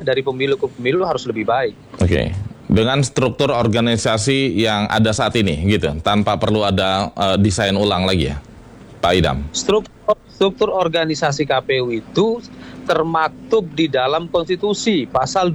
dari pemilu ke pemilu harus lebih baik. Oke. Dengan struktur organisasi yang ada saat ini gitu, tanpa perlu ada desain ulang lagi ya, Pak Idam? Struktur organisasi KPU itu termaktub di dalam konstitusi pasal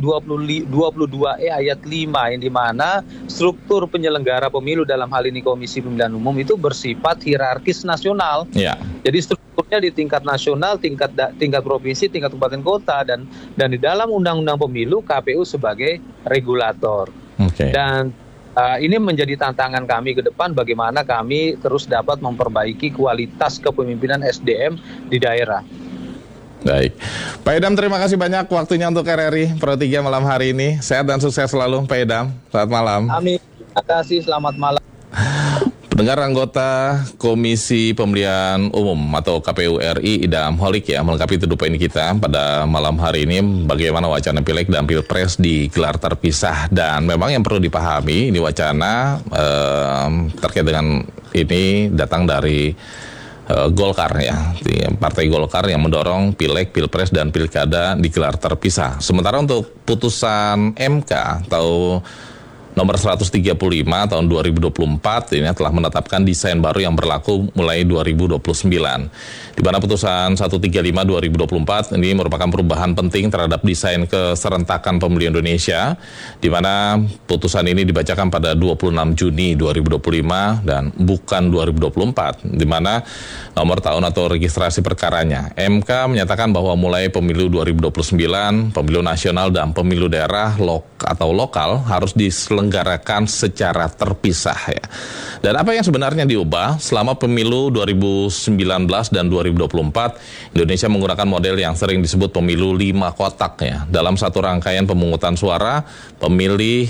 22E ayat 5 yang dimana struktur penyelenggara pemilu dalam hal ini Komisi Pemilihan Umum itu bersifat hierarkis nasional. Ya. Jadi strukturnya di tingkat nasional, tingkat provinsi, tingkat kabupaten kota dan di dalam undang-undang pemilu KPU sebagai regulator. Okay. Dan ini menjadi tantangan kami ke depan bagaimana kami terus dapat memperbaiki kualitas kepemimpinan SDM di daerah. Baik, Pak Idam, terima kasih banyak waktunya untuk RRI Pro 3 malam hari ini. Sehat dan sukses selalu, Pak Idam. Selamat malam. Amin. Terima kasih, selamat malam. Pendengar, anggota Komisi Pemilihan Umum atau KPU RI Idam Holik ya melengkapi tuduh poin kita pada malam hari ini bagaimana wacana Pileg dan Pilpres digelar terpisah, dan memang yang perlu dipahami ini wacana terkait dengan ini datang dari Golkar ya, Partai Golkar yang mendorong Pileg, Pilpres dan Pilkada digelar terpisah. Sementara untuk putusan MK atau nomor 135 tahun 2024 ini telah menetapkan desain baru yang berlaku mulai 2029. Di mana putusan 135 2024 ini merupakan perubahan penting terhadap desain keserentakan pemilu Indonesia, di mana putusan ini dibacakan pada 26 Juni 2025 dan bukan 2024, di mana nomor tahun atau registrasi perkaranya. MK menyatakan bahwa mulai pemilu 2029, pemilu nasional dan pemilu daerah atau lokal harus diselenggarakan secara terpisah ya. Dan apa yang sebenarnya diubah selama pemilu 2019 dan 2024, Indonesia menggunakan model yang sering disebut pemilu 5 kotak ya. Dalam satu rangkaian pemungutan suara, memilih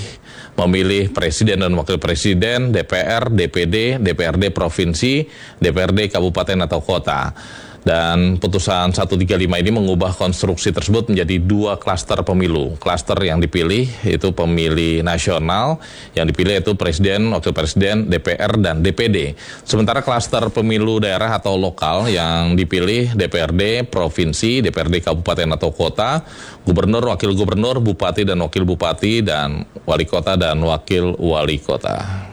presiden dan wakil presiden, DPR, DPD, DPRD provinsi, DPRD kabupaten atau kota. Dan putusan 135 ini mengubah konstruksi tersebut menjadi 2 klaster pemilu. Klaster yang dipilih itu pemilih nasional, yang dipilih itu presiden, wakil presiden, DPR, dan DPD. Sementara klaster pemilu daerah atau lokal yang dipilih DPRD, provinsi, DPRD kabupaten atau kota, gubernur, wakil gubernur, bupati dan wakil bupati, dan wali kota dan wakil wali kota.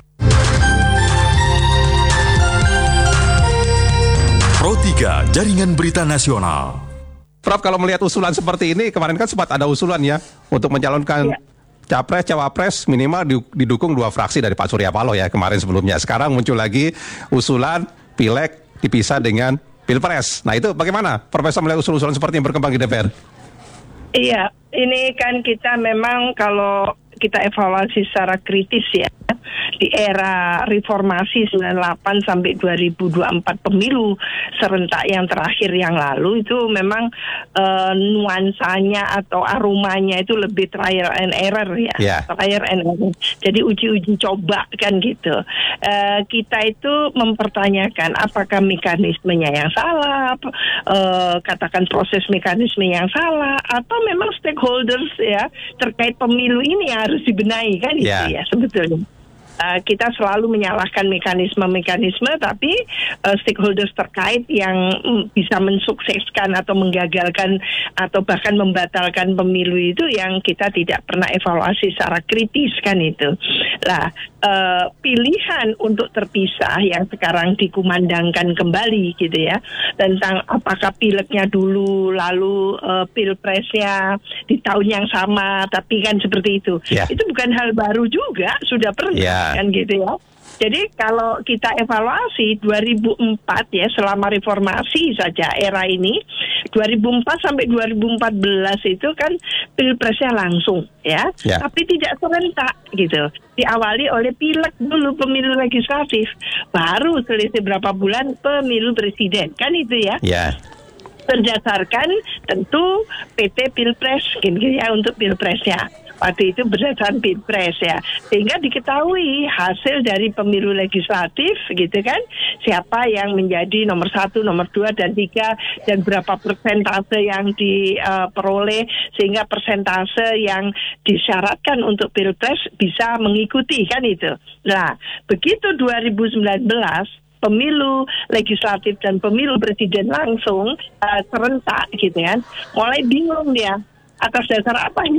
Pro 3 Jaringan Berita Nasional. Prof, kalau melihat usulan seperti ini, kemarin kan sempat ada usulan ya untuk mencalonkan capres, cawapres minimal didukung 2 fraksi dari Pak Surya Paloh ya kemarin sebelumnya. Sekarang muncul lagi usulan Pileg dipisah dengan Pilpres. Nah itu bagaimana Profesor melihat usul-usulan seperti yang berkembang di DPR? Iya, ini kan kita memang kalau kita evaluasi secara kritis ya, di era reformasi 98 sampai 2024 pemilu serentak yang terakhir yang lalu itu memang nuansanya atau aromanya itu lebih trial and error ya. Trial and error. Jadi uji-uji coba kan gitu. Kita itu mempertanyakan apakah mekanismenya yang salah, katakan proses mekanisme yang salah, atau memang stakeholders ya terkait pemilu ini yang harus dibenahi kan itu ya sebetulnya. Kita selalu menyalahkan mekanisme-mekanisme, tapi stakeholders terkait yang bisa mensukseskan atau menggagalkan atau bahkan membatalkan pemilu itu yang kita tidak pernah evaluasi secara kritis kan itu. Nah, pilihan untuk terpisah yang sekarang dikumandangkan kembali gitu ya, tentang apakah pilegnya dulu lalu pilpresnya di tahun yang sama, tapi kan seperti itu. Itu bukan hal baru juga, sudah pernah. Kan gitu ya. Jadi kalau kita evaluasi 2004 ya, selama reformasi saja era ini 2004 sampai 2014 itu kan pilpresnya langsung ya. Tapi tidak serentak gitu. Diawali oleh pileg dulu, pemilu legislatif, baru selisih berapa bulan pemilu presiden kan itu ya. Berdasarkan tentu PT Pilpres gitu ya untuk pilpresnya. Waktu itu berdasarkan Pilpres ya, sehingga diketahui hasil dari pemilu legislatif gitu kan, siapa yang menjadi nomor 1, nomor 2 dan 3 dan berapa persentase yang diperoleh, sehingga persentase yang disyaratkan untuk Pilpres bisa mengikuti kan itu. Nah, begitu 2019 pemilu legislatif dan pemilu presiden langsung serentak gitu kan, mulai bingung dia atas dasar apa